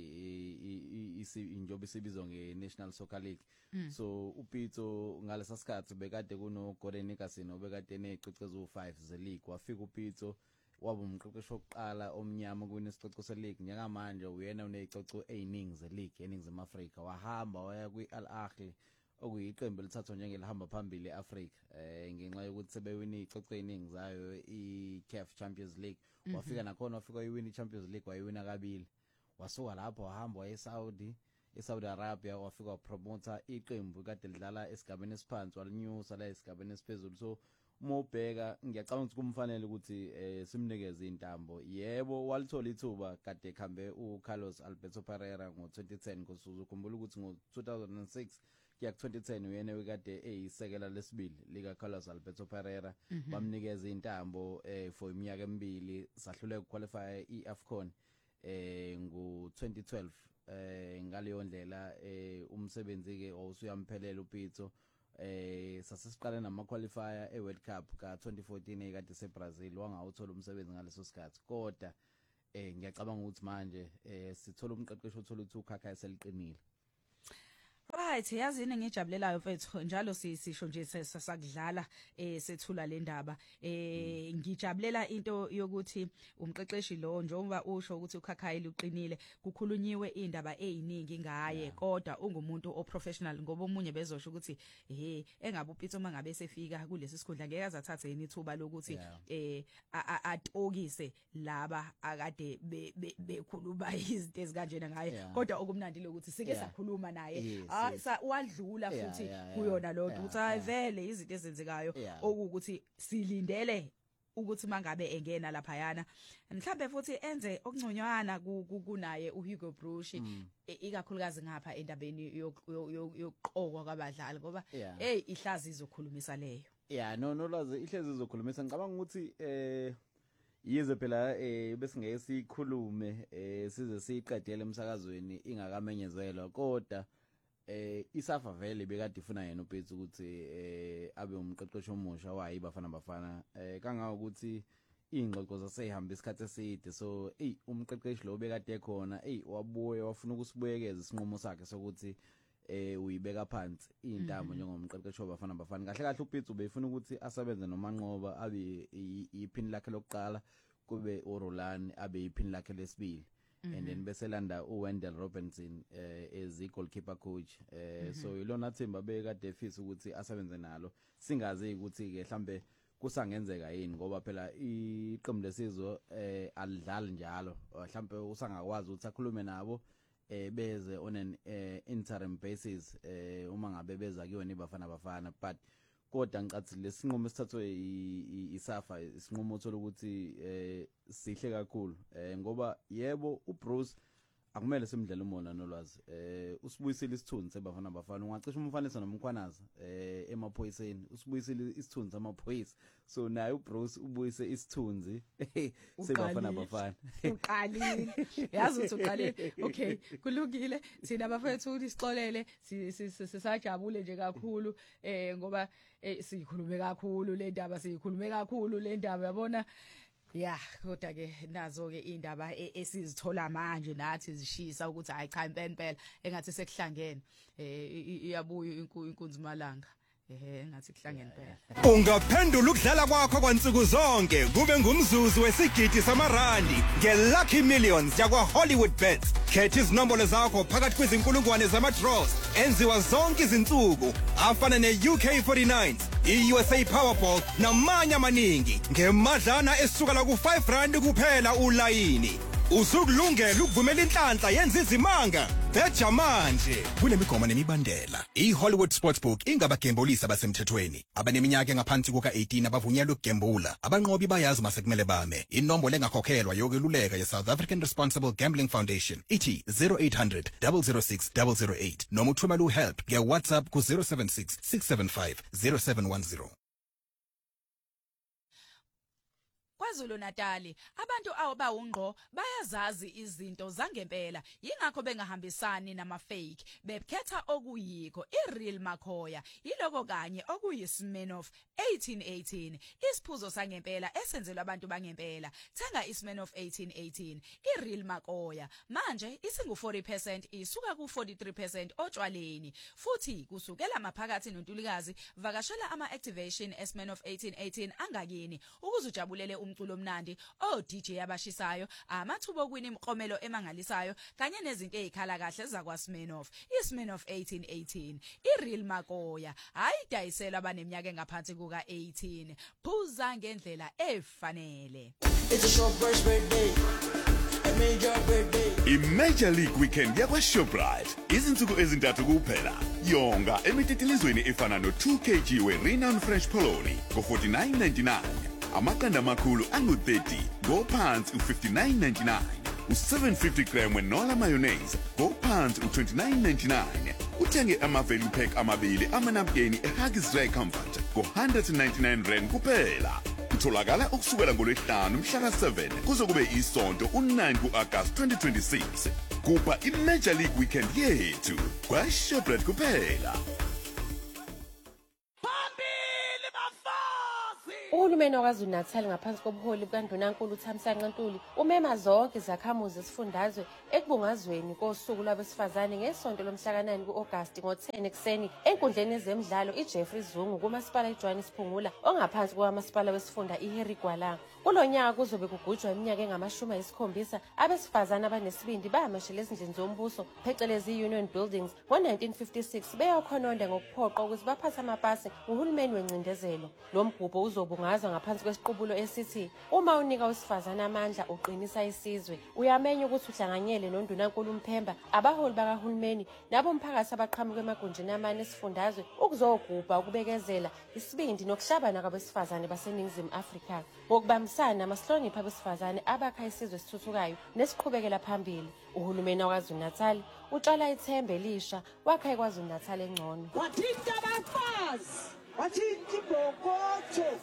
injobe isibizwa ngeNational Soccer League. So uPitso ngalesa sikhathi bekade kuno Gordon Nickerson obekade neziqeqo eziwu-five ze-league wafika uPitso waba umqeqeshi wokuqala omnyama kunesiqeqo se-league njengamanje uyena uneziqeqo eziningi ze-league eNingizimu Afrika wahamba waya kwi-Al Ahly okuyiqembu elithathwa njengelihamba phambili eAfrika eh ngenxa yokuthi sebewini iziqeqo eziningi zayo iCAF Champions League wafika nakhona wafika uyiwina iChampions League wayiwina kabili wasuka lapho wahamba eSaudi eSaudi Arabia wafika wapromoter iqembu kade lidlala esigabeni esiphansi walinyusa la esigabeni esiphezulu so uma ubheka ngiyacabanga ukuthi kumfanele ukuthi eh simnikeze intambo yebo walithola ithuba kade ekhambe uCarlos Alberto Pereira ngo twenty ten ngosuku ukhumbula ukuthi ngo two thousand six kuya twenty ten uyena wekade eyisekela lesibili lika Carlos Alberto Pereira bamnikeza intambo eh for iminyaka emibili sahluleka qualify iAfcon eh ngo twenty twelve eh ngaleyo ndlela eh umsebenzi ke owusuyamphelela uPitso eh sasesiqale nama qualifier eWorld Cup ka twenty fourteen ekade seBrazil wangawuthola umsebenzi ngaleso sikhathi kodwa eh ngiyacabanga ukuthi manje eh sithola umqeqeshi othola ukuthi ukhakha seliqinile. Right, yazini ngijabulelayo mfethu njalo sisho nje sasakudlala eh sethula le ndaba eh ngijabulela into yokuthi umqeqeshi lo njengoba usho ukuthi ukhakhayi luqinile kukhulunyiwe indaba eziningi ngaye kodwa ungumuntu oprofessional ngoba umunye bezosho ukuthi eh engabe uPitso mangabe sefika kulesi sikhundla ngeke azathathe yini ithuba lokuthi eh atokise laba akade bekhuluma izinto ezikanjena ngaye kodwa okumnandi lokuthi sike sakhuluma naye sa wadlula futhi kuyona lo ukuthi ayivele izinto ezenzekayo okuthi silindele ukuthi mangabe engena lapha yana mhlambe futhi enze okungconywana kunaye uHugo Broos ikakhulukazi ngapha endabeni yokuqokwa kwabadlali ngoba hey ihlazi izokhulumisa leyo yeah no no lazi ihlezi izokhulumisa ngicabanga ukuthi eh yize phela eh bese ngeke sikhulume eh size siqedele emsakazweni ingakamenyezelwa kodwa eh isafa vele bekade ifuna yena uPethu ukuthi eh abe umqeqeshi omusha wayi bafana bafana eh kanga ukuthi ingxoxo zasehamba isikhathi eside so ey umqeqeshi lo bekade ekhona ey wabuye wafuna ukusibuyekeza isinqumo sakhe sokuthi eh uyibeka phansi intamo njengomqeqeshi wabafana bafana kahle kahle uPethu beyifuna ukuthi asebenze noManqoba abe iphini lakhe lokuqala kube uRolani abe iphini lakhe lesibili. Mm -hmm. And then beselanda uWendell Robinson eh as goalkeeper coach eh mm -hmm. so ilona themba bekade efisa ukuthi asebenze nalo singazi ukuthi ke mhlambe kusangenzeka yini ngoba phela iqembu lesizwe eh alidlali njalo mhlambe usangakwazi ukuthi akhulume nabo eh beze on an uh, interim basis eh uma ngabe beza kuyona ibafana bafana but kodwa ngicathi lesinqumo esithathwe isafa isinqumo othola ukuthi eh sihle kakhulu eh ngoba yebo uBruce akumele simdlele umona nolwazi eh usibuyisile isithunzi sebafana bafana ungacisha umfanisa nomkhwanaza eh emaphoyiseni usibuyisile isithunzi amaphoyisa so naye uBruce ubuyise isithunzi sebafana bafana uqalile yazi ukuthi uqalile okay kulungile thina bafethu isixolele sisajabule nje kakhulu eh ngoba sikhulume kakhulu le ndaba sikhulume kakhulu le ndaba yabona. Yeah, kodwa ke nazo ke indaba esizithola manje nathi zishisa ukuthi hayi cha impela engathi sekuhlangene eh iyabuya inkunzi malanga eh engathi kuhlangene phela. Ungaphendula ukudlala kwakho kwansuku zonke kube ngumzuzu wesigidi samarandi ngeLucky Millions yakwa Hollywoodbets. Khetha izinombolo zakho phakathi kwezinkulungwane zama-draws enziwa zonke izinsuku afana ne-U K forty-nine, i-U S A Powerball namanye amaningi ngemadlana esukela ku-five rand kuphela ulayini. Usukulungela ukuvumela inhlanhla yenza izimanga beja manje kunemigomo nemibandela. I-Hollywood Sportsbook ingabagembulisi abasemthethweni abaneminyaka engaphansi kuka-eighteen abavunyelwe ukugembula. Abanqobi bayazi masekumele bame. Inombolo engakhokhelwa yokweluleka ye-South African Responsible Gambling Foundation ithi zero eight hundred, zero zero six, zero zero eight noma uthumela uhelp nge-WhatsApp ku zero seven six, six seven five, zero seven one zero. KwaZulu Natal abantu abawungqo bayazazi izinto zangempela yingakho bengahambisani nama fake bekhetha okuyikho ireal Makhoya yiloko kanye okuyismenof eighteen eighteen isiphuzo sangempela esenzelwa abantu bangempela thenga ismenof eighteen eighteen ireal Makhoya manje isingu forty percent isuka ku forty-three percent otshwaleni futhi kusukela maphakathi nontulikazi vakashela ama activation esmenof eighteen eighteen angakini ukuze ujabulele umculo omnandi o D J abashisayo amathubo kwini imqomelo emangalisayo kanye nezinto ezikhala kahle zakwa Smirnoff iSmirnoff eighteen eighteen ireal Makhoya ayidayisela abaneminyaka engaphansi kuka eighteen phuza ngendlela efanele. It's a short burst birthday, a major birthday. I-Major League Weekend yakwa Shoprite izinsuku ezintathu kuphela yonga emititilizweni efana no two kilograms we-Renown French Polony ngo forty-nine ninety-nine. Amaqanda amakhulu angu thirty go pants u fifty-nine ninety-nine. U seven fifty gram wenola mayonnaise go pants u twenty-nine ninety-nine. Uthenge ama value pack amabili amanapkeni eHuggies Dry Comfort go one ninety-nine rand kuphela. Utholakala ukusukela ngolwesihlanu mhla ka seven kuze kube isonto u nine ku-August twenty twenty-six. Kuba i-Major League Weekend yethu kwa Shoprite kuphela. uhulumeni waKwaZulu Natal ngaphansi kobuholi bukaNdunankulu uThamsanqa Ntuli umema zonke izakhamuzi esifundazwe ekubungazweni kosuku lwabesifazane ngesonto lomhla ka nine ku-August ngo-ten ekuseni enkundleni yezemidlalo iJeffrey Zungu kumasipala eJohannesburg ongaphansi kwamasipala wesifunda iHarry Gwala. Kulo nyaka kuzobe kugujwa iminyaka engamashumi ayisikhombisa abesifazane abanesibindi bahamashela ezindlini zombuso phecelezi Union Buildings ngo-nineteen fifty-six beyokhononda ngokuphoqa ukuthi baphathe amapasi nguhulumeni wencindezelo. Lo mgubho uzobungazwa ngaphansi kwesiqubulo esithi uma unika wesifazane amandla uqinisa isizwe. Uyamenya ukuthi uhlanganyele noNdunankulu uMphemba abaholi bakahulumeni nabo umphakathi abaqhamuka emagunjini amane esifundazwe ukuzogubha ukubekezela isibindi nokuhlabana kwabesifazane baseNingizimu Afrika. Ngokubambisana amahlonipha abesifazane abakha isizwe esithuthukayo nesiqhubekela phambili. Uhulumeni waKwaZulu Natal utshala ithemba elisha wakha eKwaZulu Natal engcono. Wathinta abafazi, wathinta ibhokotho.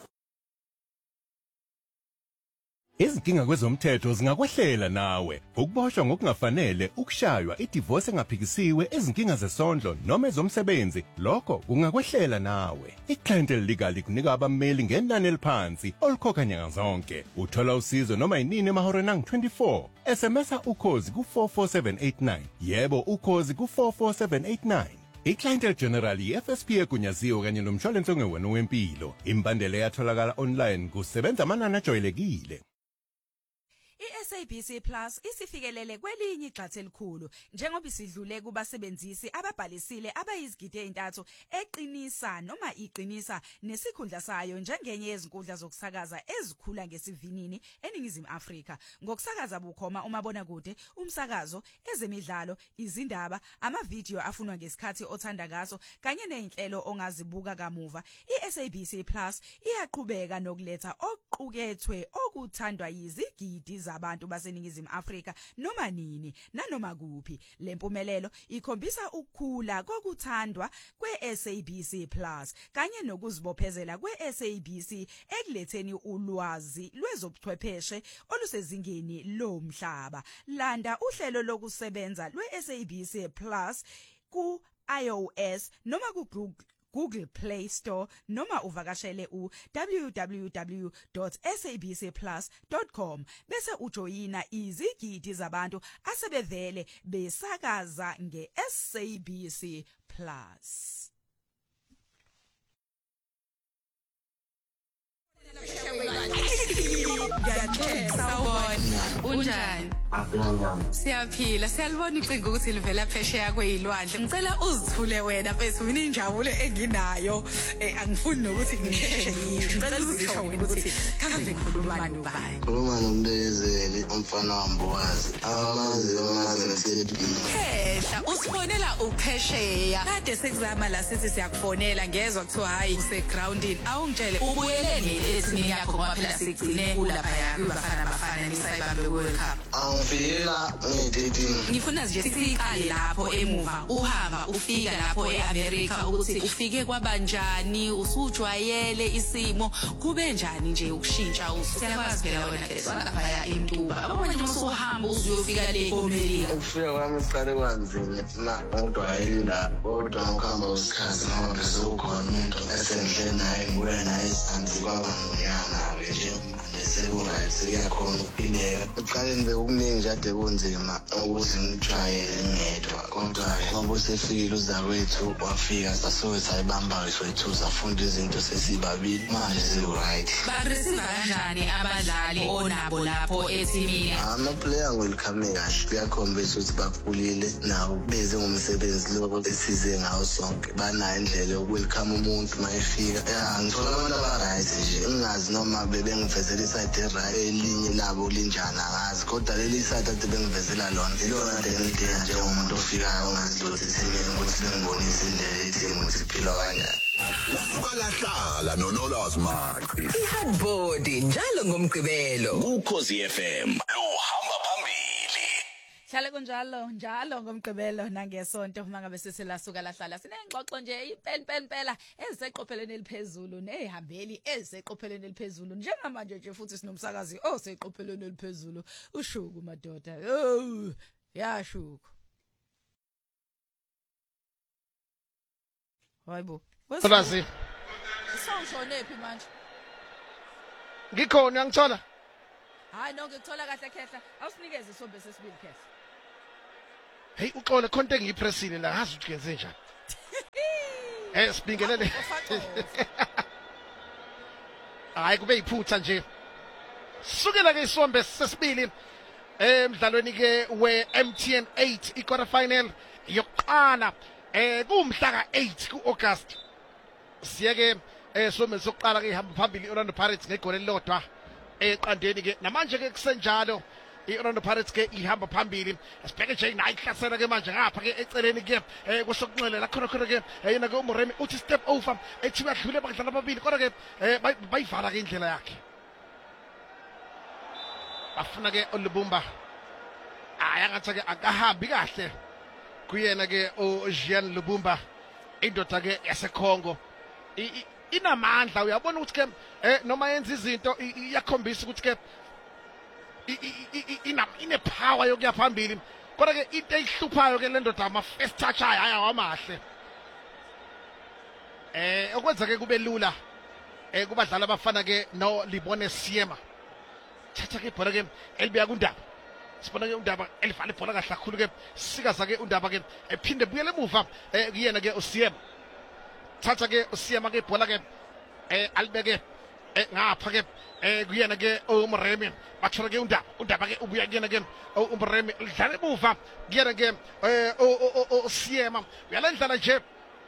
Izinkinga kwezomthetho zingakwehlela nawe. Ukuboshwa ngokungafanele, ukushaywa, idivorce engaphikisiwe, izinkinga zesondlo noma ezomsebenzi, lokho kungakwehlela nawe. Iclientele legal ikunika abameli ngenani eliphansi olukhokha nyanga zonke. Uthola usizo noma inini emahoreni angu twenty-four. S M S ukhozi ku four four seven eight nine. Yebo ukhozi ku four four seven eight nine. Iclientele General i-F S P egunyaziwe kanye nomshwalense ongewena wempilo. Imbandela yatholakala online kusebenza amanani ajwayelekile. I-S A B C Plus isifikelele kwelinye igxathu elikhulu njengoba isidlule kubasebenzisi ababhalisile abayizigidi ezintathu eqinisa noma iqinisa nesikhundla sayo njengenye yezinkundla zokusakaza ezikhula ngesivinini eNingizimu Afrika ngokusakaza bukhoma umabona kude, umsakazo, ezemidlalo, izindaba, amavidiyo afunwa ngesikhathi othanda ngaso kanye nezinhlelo ongazibuka kamuva. I-S A B C Plus iyaqhubeka nokuletha okuqukethwe okuthandwa yizigidi zabantu baseNingizimu Afrika noma nini nanoma kuphi. Lempumelelo ikhombisa ukukhula kokuthandwa kwe-S A B C Plus kanye nokuzibophezela kwe-S A B C ekuletheni ulwazi lwezobuchwepheshe olusezingeni lomhlaba. Landa uhlelo lokusebenza lwe-S A B C Plus ku iOS noma ku Google Google Play Store noma uvakashele u w w w dot s a b c plus dot com bese ujoyina izigidi zabantu asebevele besakaza nge-S A B C Plus. Sawubona, unjani? Siyaphila, siyalibona icingo ukuthi livela phesheya kwezilwandle. Ngicela uzithule wena mfethu, mina injabulo enginayo, eh angifuni nokuthi ngisheshe ngisho. Ngicela uzisho wena ukuthi kambe ngikhuluma nobani. Khuluma nomlezeli umfana wambowazi. Amazi amazi ngisephila. Ehla, usifonela uphesheya. Kade sekuzama la sithi siyakufonela ngezwe kuthiwa hayi use groundini. Awungitshele ubuyele ngeethini yakho ngoba phela sigcine ulapha ya kubafana bafana nisayibambe World Cup. Angifika ngididini. Ngifuna nje siqale lapho emuva uhamba ufika lapho eAmerica ukuthi ufike kwabanjani, usujwayele isimo, kube njani nje ukushintsha usiyakwazi phela wena ke lapha eMtuba. Abanye usuhamba uzuyofika le eMelika. Ukufika kwami siqale kwanzima na ngidwayele la kodwa ngokuhamba usikhathi ngoba besokhona umuntu esendle naye ngwena esanzi kwaba ngiyana nje nesebona siyakhona ukuphileka. Uqaleni bekuningi kade kunzima ukuthi ngijwayele ngedwa kodwa ngoba usefile uzakwethu wafika sasuke sayibamba wethu safunda izinto sesibabili manje si-right. Ba-receive kanjani abadlali onabo lapho etimini? Ama-player welcome kahle kuyakhombisa ukuthi bakhulile nawo beze ngomsebenzi lo esize ngawo sonke banayo indlela yokwelcome umuntu mayefika. Ya ngithola abantu aba-right nje ngingazi noma bebengivezela iside right elinye labo linjani angazi kodwa leli side ade bengivezela lona ilona delidinga njengomuntu ofikayo ongazilotha ethimini ukuthi bengibonise indlela ethini ukuthi iphilwa kanjani. Hlala noNolwazi Maqi. I-Hardboard njalo ngomgqibelo Ukhozi F M lohamba phambili. Hlale kunjalo njalo ngomgqibelo nangesonto mangabe siselasuka lahlala sinengxoxo nje impela impela eziseqopheleni eliphezulu nezihambeli eziseqopheleni eliphezulu njengamanje nje futhi sinomsakazi oseqopheleni eliphezulu uShuku madoda. Oh ya Shuku. Hayibo. Kodwa si Sawushone phi manje? Ngikhona ngithola. Hayi no ngikuthola kahle khehla. Awusinikeze isombe sesibili khehla. Hey uxole khonto engiyipressile la ngazi ukuthi kenze njani. Eh sibingelele. Hayi kube iphutha nje. Sukela ke isombe sesibili emdlalweni ke we M T N eight i-quarter final yokuqala eh kumhla ka eight kuAugust. Siyeke eh sombe sokuqala ke ihamba phambili iOrlando Pirates ngegoli elilodwa eqandeni ke namanje ke kusenjalo iOrlando Pirates ke ihamba phambili sibheke nje nayihlasela ke manje ngapha ke eceleni ke eh kusokunxele la khona khona ke yena ke uMoremi uthi step over ethi badlule bakudlala ababili kodwa ke eh bayivala ke indlela yakhe bafuna ke uLubumba ayangathi ke akahambi kahle kuyena ke uJean Lubumba indoda ke yaseKongo inamandla uyabona ukuthi ke eh noma yenza izinto iyakhombisa ukuthi ke ina ine power yokuya phambili kodwa ke into eyihluphayo ke le ndoda ama first touch hayi awamahle eh okwenza ke kube lula eh kubadlala abafana ke no Libone Siema thatha ke ibhola ke elibuya kuNdaba sibona ke uNdaba elivala ibhola kahle kakhulu ke sikaza ke uNdaba ke ephinde buyele emuva eh kuyena ke uSiema thatha ke uSiema ke ibhola ke eh alibeke ngapha ke eh kuyena ke uMoremi bathola ke uNdaba uNdaba ke ubuya kuyena ke uMoremi udlala emuva kuyena ke eh uSiema uyalendlala nje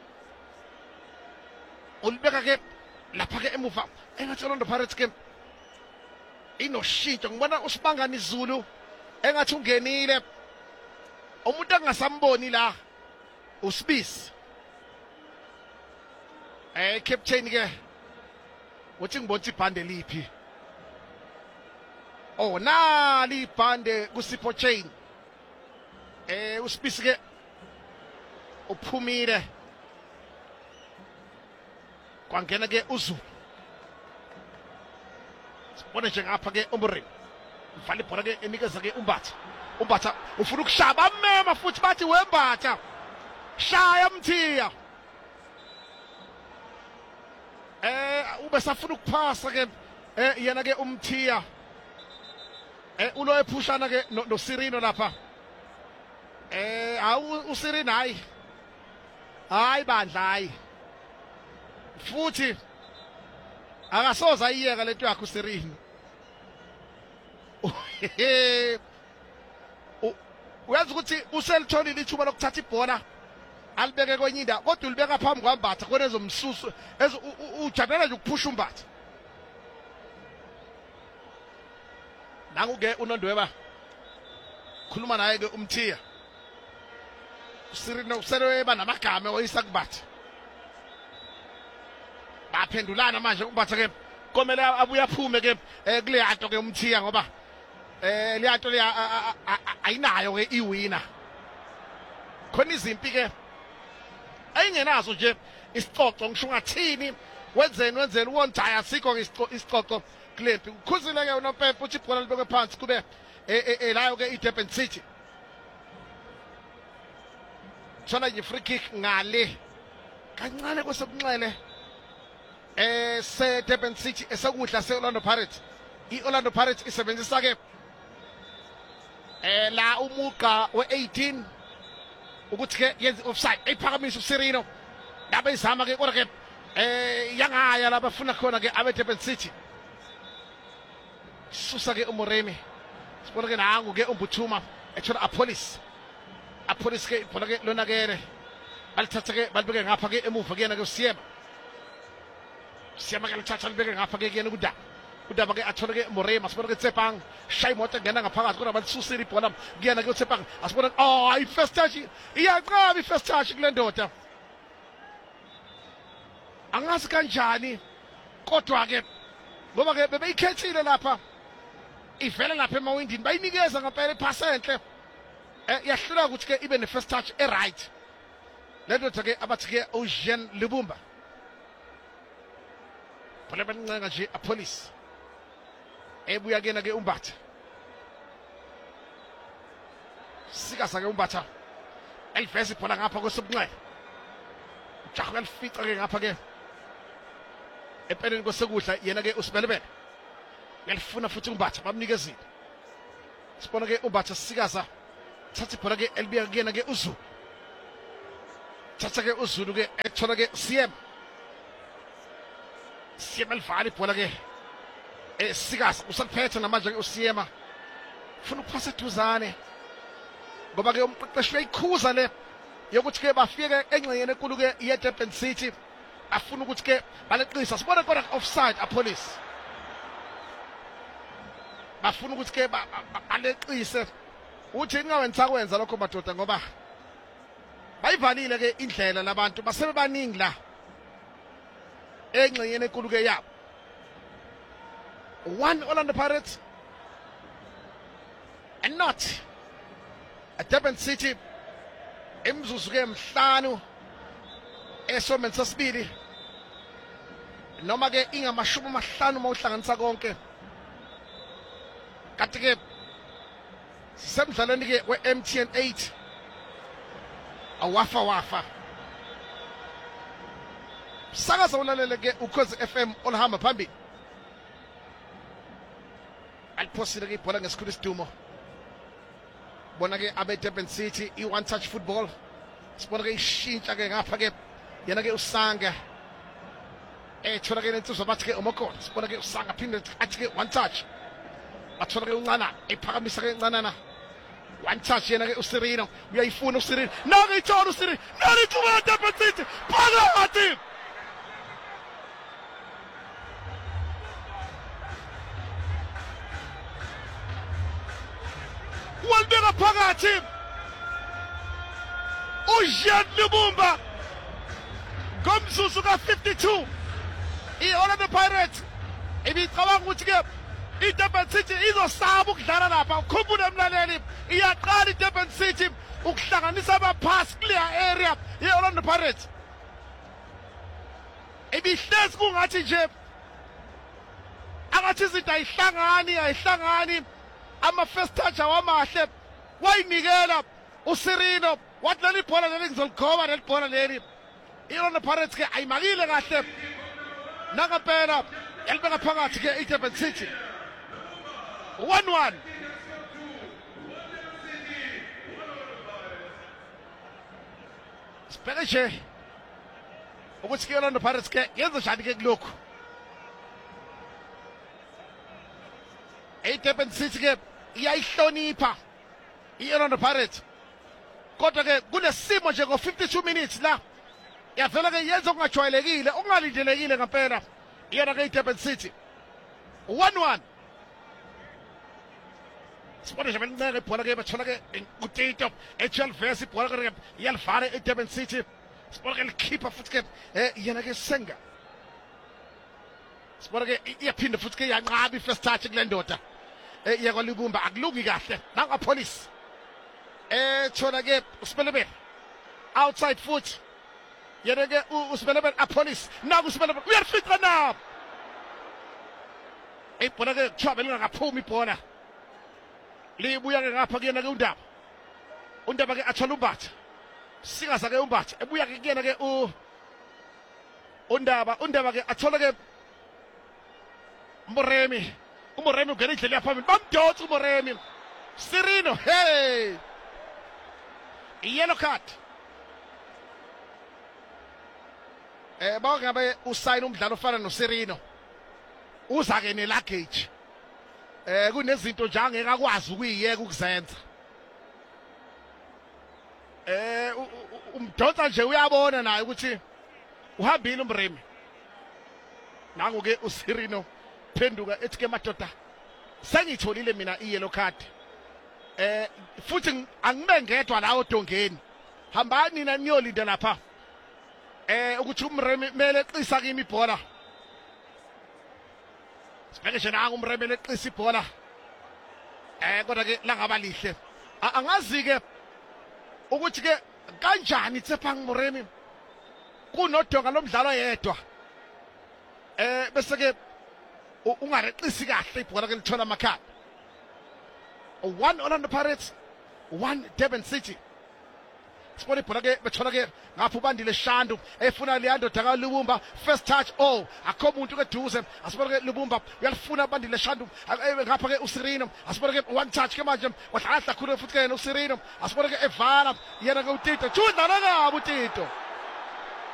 ulibeka ke lapha ke emuva engathi Orlando Pirates ke inoshintsho ngibona uSibangani Zulu engathi ungenile umuntu angasamboni la uSibisi eh captain ke uthi ngibona ibhande liphi oh nali ibhande kuSipho Chain eh uSibisi ke uphumile kwangena ke uZulu sibona nje ngapha ke uMoremi ufala ibhola ke enikeza ke uMbatha uMbatha ufuna ukushaba amema futhi bathi wembatha shaya Mthiya eh ube safuna ukuphasa ke eh yena ke uMthiya eh ulo ephushana ke no Sirino lapha eh awu uSirino hayi hayi bandla hayi futhi akasoza ayiyeka lento yakhe uSirino uyazi ukuthi uselitholile ithuba lokuthatha ibhola alibeke kwenye indawo kodwa ulibeka phambi kwaMbatha khona ezomsusu ujabela nje ukuphusha uMbatha nangu ke uNondweba khuluma naye ke uMthiya uSirino useleba namagama oyisa kuBatha baphendulana manje uMbatha ke komele abuya aphume ke kule yanto ke uMthiya ngoba eh liyanto le ayinayo ke iwina khona izimpi ke ayingenazo nje isicoco ngisho ngathini wenzeni wenzeni uwondaya sikho ke isicoco kulempi ukhuzile ke uNompempe uthi ibhola libekwe phansi kube eh layo ke iDurban City thola nje free kick ngale kancane kwesokunxele eh se Durban City esokudla seOrlando Pirates iOrlando Pirates isebenzisa ke eh la umuqa we eighteen ukuthi ke yenze offside ephakamisa uSirino labe izama ke kodwa ke eh yangaya labafuna khona ke abe Durban City susa ke uMoremi sibona ke nangu ke uMbuthuma ethola apolice apolice ke ibhola ke lonakele balithatha ke balibeke ngapha ke emuva kuyena ke uSiema Siema ke lithatha libeke ngapha ke kuyena kuNdaba uNdaba ke athole ke Moremi asibona ke Tsepang shay imoto engena ngaphakathi kodwa balisusile ibhola kuyena ke uTsepang asibona oh i first touch iyaqaba i first touch kule ndoda angazi kanjani kodwa ke ngoba ke bebeyikhethile lapha ivela lapha emawindini bayinikeza ngempela ipass enhle eh yahlula ukuthi ke ibe ne first touch e right le ndoda ke abathi ke uJean Lubumba phela bancanga nje a police ebuya kena ke uMbatha sikasa ke uMbatha elivesi phela ngapha kwesobunxele uJaco elifica ke ngapha ke empeleni kwesekudla yena ke uSibelebele uyalifuna futhi uMbatha bamnikezile sibona ke uMbatha sisikaza thatha ibhola ke elibika kuyena ke uZulu thatha ke uZulu ke ethola ke Siyem Siyem elivala ibhola ke esikaza usaliphethe namanje ke uSiyema ufuna ukuphasa eduzane ngoba ke umqeqeshi uyayikhuza le yokuthi ke bafike engceyene enkulu ke yeDurban City afuna ukuthi ke baleqisa sibona kodwa offside a police bafuna ukuthi ke baleqise uthi ingawenza kwenza lokho madoda ngoba bayivalile ke indlela labantu basebe baningi la engceyene enkulu ke yabo one Orlando Pirates and not a Durban City emzuzu ke emhlanu esomeni sesibili noma ke ingamashumi amahlanu mawuhlanganisa konke kanti ke sisemdlalweni ke we-M T N eight awafa wafa sakaza ulalele ke ukhozi F M olahamba phambili aliphosile ke ibhola ngesikhulu isidumo bona ke abe Durban City i one touch football sibona ke ishintsha ke ngapha ke yena ke usanga ethola ke lensizwa bathi ke uMokolo sibona ke usanga phinde athi ke one touch bathola ke uncana ephakamisa ke uncanana one touch yena ke uSirino uyayifuna uSirino nake ithola uSirino nake ithola Durban City phakathi walibeka phakathi uJean Lumumba ngomzuzu ka fifty-two iOrlando Pirates ibicabanga ukuthi ke iDurban City izosaba ukudlala lapha ukhumbule emlaleli iyaqala iDurban City ukuhlanganisa abaphasi clear area yeOrlando Pirates ibihlezi kungathi nje akathi izinto ayihlangani ayihlangani ama first touch awamahle wayinikela uSirino wathi leli bhola leli ngizoligoba leli bhola leli iOrlando Pirates ke ayimakile kahle nakaphela yalibeka phakathi ke iDurban City one one sibheke nje ukuthi ke iOrlando Pirates ke yenza njani ke kulokhu iDurban City ke iyayihlonipha iOrlando Pirates kodwa ke kunesimo nje ngo fifty-two minutes la yavela ke yenza okungajwayelekile okungalindelekile ngempela iyona ke iDurban City one one sibona nje benceke ibhola ke bathola ke uTito eChelsea versus ibhola ke iyalivana iDurban City sibona ke likhipha futhi ke eh yena ke Senga sibona ke iyaphinda futhi ke yanqaba ifirst touch kule ndoda eh iyakwalibumba akulungi kahle nanga police eh thola ke uSipelebele outside foot yena ke uSipelebele a police naku uSipelebele uyafika na ibhola ke chabe lingakaphumi ibhola libuya ke ngapha kuyena ke uNdaba uNdaba ke athola uMbatha sikaza ke uMbatha ebuya ke kuyena ke u uNdaba uNdaba ke athola ke Moremi uMoremi ugena indlela yaphambili bamdotsa uMoremi Sirino hey yellow card eh bangabe usayina umdlalo ofana noSirino uza ke ne luggage eh kunezinto nje angeke akwazi ukuyiyeka ukuzenza eh umdonsa nje uyabona naye ukuthi uhambile uMremi nangu ke uSirino phenduka ethi ke madoda sengitholile mina iyellow card eh futhi angibe ngedwa la odongeni hambani nina niyolinda lapha eh ukuthi uMremi mele eqisa kimi ibhola sibeke nje nangu uMremi leqisa ibhola eh kodwa ke langaba lihle angazi ke ukuthi ke kanjani Tshephang Moremi kunodonga lomdlalo yedwa eh bese ke ungareqisi kahle ibhola ke lithola amakhadi one Orlando Pirates one Durban City sibona ibhola ke bethola ke ngapha uBandile Shandu efuna Leandro Dakalubumba first touch oh akho umuntu ke duze asibona ke Lubumba uyalifuna uBandile Shandu ngapha ke uSirino asibona ke one touch ke manje wadlala kakhulu futhi ke uSirino asibona ke evala yena ke uTito chudlala kabi uTito